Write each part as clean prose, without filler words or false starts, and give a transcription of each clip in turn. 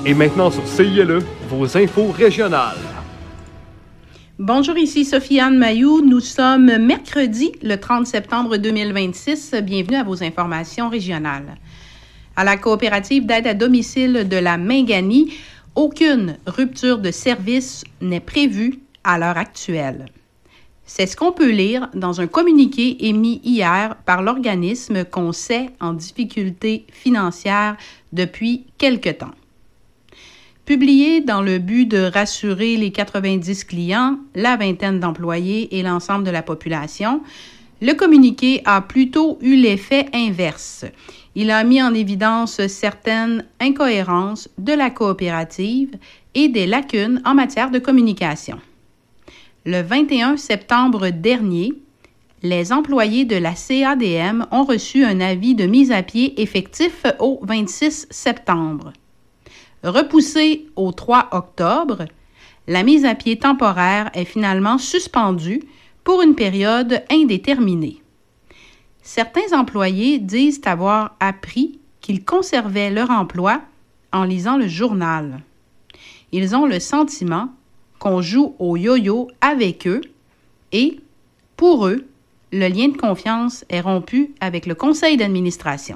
Et maintenant sur CILE, vos infos régionales. Bonjour, ici Sophie-Anne Mailloux. Nous sommes mercredi, le 30 septembre 2026. Bienvenue à vos informations régionales. À la coopérative d'aide à domicile de la Mingani, aucune rupture de service n'est prévue à l'heure actuelle. C'est ce qu'on peut lire dans un communiqué émis hier par l'organisme qu'on sait en difficulté financière depuis quelque temps. Publié dans le but de rassurer les 90 clients, la vingtaine d'employés et l'ensemble de la population, le communiqué a plutôt eu l'effet inverse. Il a mis en évidence certaines incohérences de la coopérative et des lacunes en matière de communication. Le 21 septembre dernier, les employés de la CADM ont reçu un avis de mise à pied effectif au 26 septembre. Repoussée au 3 octobre, la mise à pied temporaire est finalement suspendue pour une période indéterminée. Certains employés disent avoir appris qu'ils conservaient leur emploi en lisant le journal. Ils ont le sentiment qu'on joue au yo-yo avec eux et, pour eux, le lien de confiance est rompu avec le conseil d'administration.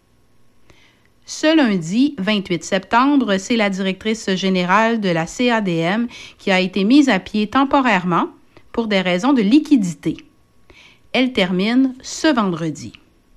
Ce lundi 28 septembre, c'est la directrice générale de la CADM qui a été mise à pied temporairement pour des raisons de liquidité. Elle termine ce vendredi.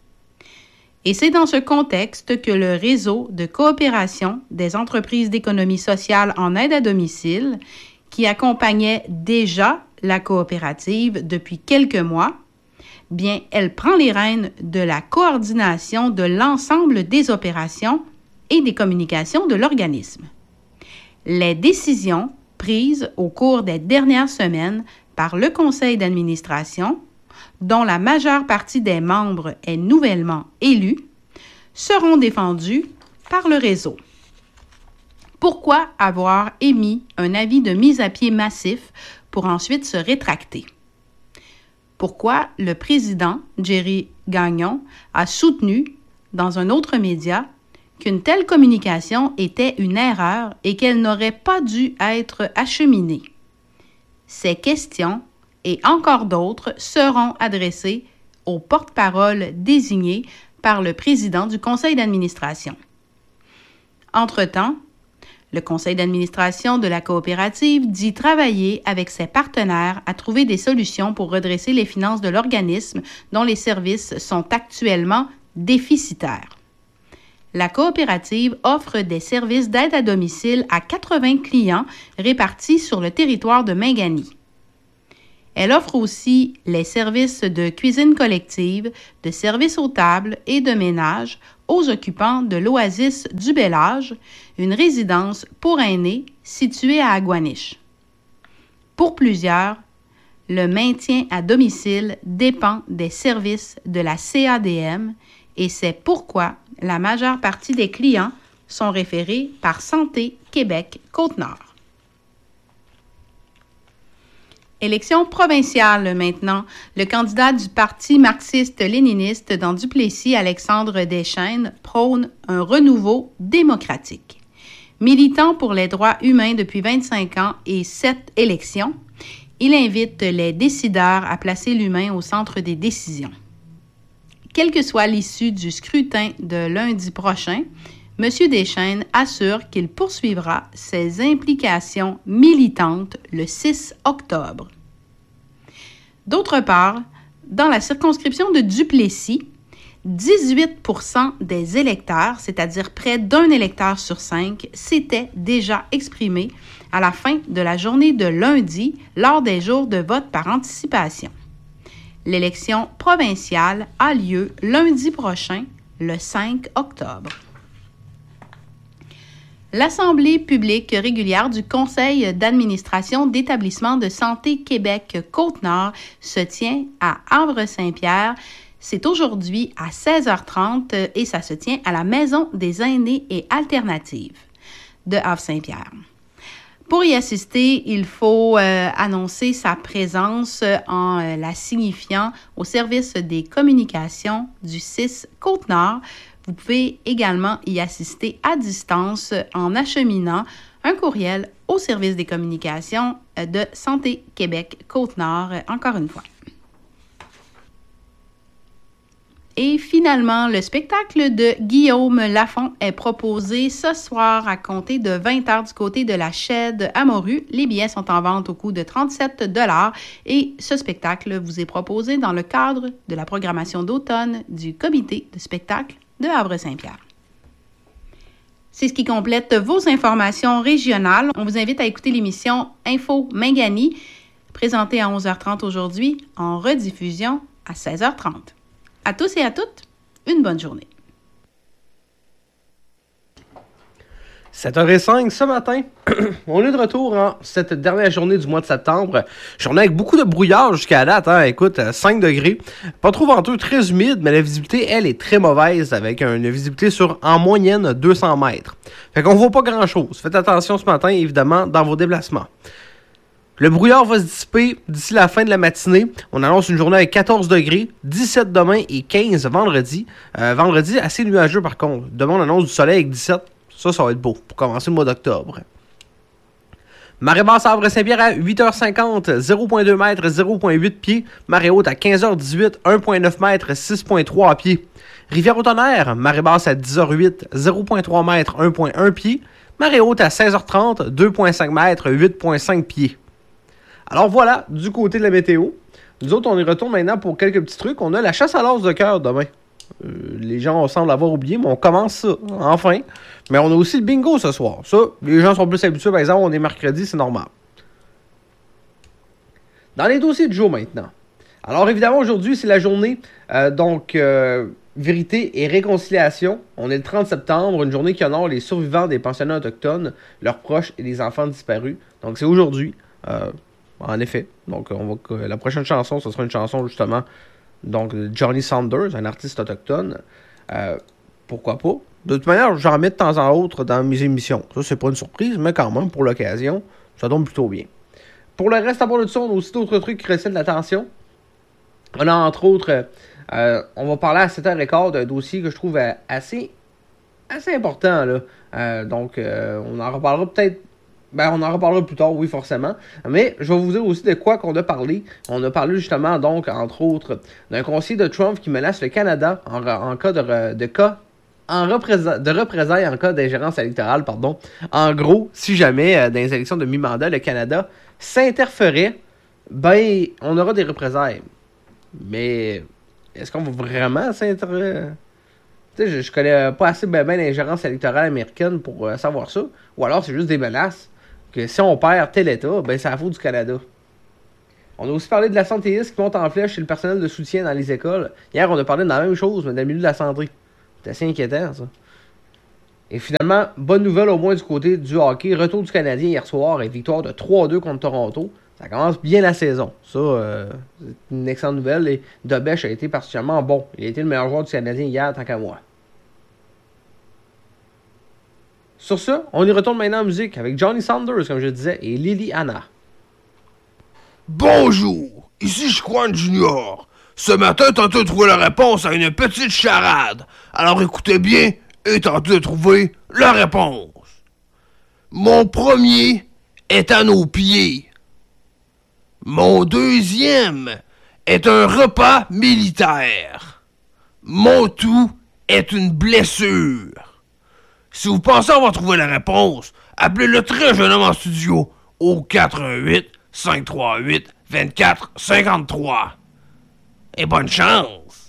Et c'est dans ce contexte que le réseau de coopération des entreprises d'économie sociale en aide à domicile, qui accompagnait déjà la coopérative depuis quelques mois, bien, elle prend les rênes de la coordination de l'ensemble des opérations et des communications de l'organisme. Les décisions prises au cours des dernières semaines par le conseil d'administration, dont la majeure partie des membres est nouvellement élue, seront défendues par le réseau. Pourquoi avoir émis un avis de mise à pied massif pour ensuite se rétracter? Pourquoi le président, Jerry Gagnon, a soutenu, dans un autre média, qu'une telle communication était une erreur et qu'elle n'aurait pas dû être acheminée? Ces questions, et encore d'autres, seront adressées au porte-parole désigné par le président du conseil d'administration. Entre-temps, le conseil d'administration de la coopérative dit travailler avec ses partenaires à trouver des solutions pour redresser les finances de l'organisme dont les services sont actuellement déficitaires. La coopérative offre des services d'aide à domicile à 80 clients répartis sur le territoire de Mingani. Elle offre aussi les services de cuisine collective, de services aux tables et de ménage aux occupants de l'Oasis du Bel-Âge, une résidence pour aînés située à Aguaniche. Pour plusieurs, le maintien à domicile dépend des services de la CADM et c'est pourquoi la majeure partie des clients sont référés par Santé Québec Côte-Nord. Élection provinciale maintenant. Le candidat du Parti marxiste-léniniste dans Duplessis, Alexandre Deschênes, prône un renouveau démocratique. Militant pour les droits humains depuis 25 ans et 7 élections, il invite les décideurs à placer l'humain au centre des décisions. Quelle que soit l'issue du scrutin de lundi prochain, M. Deschênes assure qu'il poursuivra ses implications militantes le 6 octobre. D'autre part, dans la circonscription de Duplessis, 18% des électeurs, c'est-à-dire près d'un électeur sur 5, s'étaient déjà exprimés à la fin de la journée de lundi lors des jours de vote par anticipation. L'élection provinciale a lieu lundi prochain, le 5 octobre. L'Assemblée publique régulière du Conseil d'administration d'Établissements de santé Québec Côte-Nord se tient à Havre-Saint-Pierre. C'est aujourd'hui à 16h30 et ça se tient à la Maison des aînés et alternatives de Havre-Saint-Pierre. Pour y assister, il faut annoncer sa présence en la signifiant au service des communications du 6 Côte-Nord. Vous pouvez également y assister à distance en acheminant un courriel au service des communications de Santé Québec Côte-Nord, encore une fois. Et finalement, le spectacle de Guillaume Lafont est proposé ce soir à compter de 20h du côté de la Shed à Morue. Les billets sont en vente au coût de 37 $ et ce spectacle vous est proposé dans le cadre de la programmation d'automne du comité de spectacle de Havre-Saint-Pierre. C'est ce qui complète vos informations régionales. On vous invite à écouter l'émission Info Mingani, présentée à 11h30 aujourd'hui, en rediffusion à 16h30. À tous et à toutes, une bonne journée. 7h05 ce matin, on est de retour en cette dernière journée du mois de septembre. Journée avec beaucoup de brouillard jusqu'à la date, écoute, 5 degrés. Pas trop venteux, très humide, mais la visibilité, elle, est très mauvaise avec une visibilité sur, en moyenne, 200 mètres. Fait qu'on voit pas grand-chose. Faites attention ce matin, évidemment, dans vos déplacements. Le brouillard va se dissiper d'ici la fin de la matinée. On annonce une journée avec 14 degrés, 17 demain et 15 vendredi. Vendredi, assez nuageux par contre. Demain, on annonce du soleil avec 17. Ça va être beau pour commencer le mois d'octobre. Marée basse à Havre-Saint-Pierre à 8h50, 0,2 mètres, 0,8 pieds. Marée haute à 15h18, 1,9 mètres, 6,3 pieds. Rivière-au-Tonnerre, marée basse à 10h08, 0,3 mètres, 1,1 pieds. Marée haute à 16h30, 2,5 mètres, 8,5 pieds. Alors voilà, du côté de la météo. Nous autres, on y retourne maintenant pour quelques petits trucs. On a la chasse à l'as de cœur demain. Les gens semblent avoir oublié, mais on commence ça, enfin. Mais on a aussi le bingo ce soir. Ça, les gens sont plus habitués, par exemple, on est mercredi, c'est normal. Dans les dossiers du jour maintenant. Alors évidemment, aujourd'hui, c'est la journée, vérité et réconciliation. On est le 30 septembre, une journée qui honore les survivants des pensionnats autochtones, leurs proches et les enfants disparus. Donc c'est aujourd'hui. En effet. Donc, la prochaine chanson, ce sera une chanson, justement, donc, de Johnny Saunders, un artiste autochtone. Pourquoi pas? De toute manière, j'en mets de temps en autre dans mes émissions. Ça, c'est pas une surprise, mais quand même, pour l'occasion, ça tombe plutôt bien. Pour le reste, à part de ça, on a aussi d'autres trucs qui retiennent l'attention. On a, entre autres, on va parler à 7h15 d'un dossier que je trouve assez important, là. On en reparlera peut-être. On en reparlera plus tard, oui, forcément. Mais je vais vous dire aussi de quoi qu'on a parlé. On a parlé justement, donc, entre autres, d'un conseiller de Trump qui menace le Canada en cas de représailles en cas d'ingérence électorale, pardon. En gros, si jamais, dans les élections de mi-mandat, le Canada s'interférait, on aura des représailles. Mais est-ce qu'on va vraiment s'interférer? Tu sais, je connais pas assez bien l'ingérence électorale américaine pour savoir ça. Ou alors, c'est juste des menaces. Que si on perd tel État, c'est la faute du Canada. On a aussi parlé de l'absentéisme qui monte en flèche chez le personnel de soutien dans les écoles. Hier, on a parlé de la même chose, mais dans le milieu de la santé. C'est assez inquiétant, ça. Et finalement, bonne nouvelle au moins du côté du hockey. Retour du Canadien hier soir et victoire de 3-2 contre Toronto. Ça commence bien la saison. Ça, c'est une excellente nouvelle. Et Dobech a été particulièrement bon. Il a été le meilleur joueur du Canadien hier, tant qu'à moi. Sur ce, on y retourne maintenant en musique avec Johnny Saunders, comme je disais, et Lily Anna. Bonjour, ici Juan Junior. Ce matin, tentez de trouver la réponse à une petite charade. Alors écoutez bien et tentez de trouver la réponse. Mon premier est à nos pieds. Mon deuxième est un repas militaire. Mon tout est une blessure. Si vous pensez avoir trouvé la réponse, appelez le très jeune homme en studio au 418-538-2453. Et bonne chance!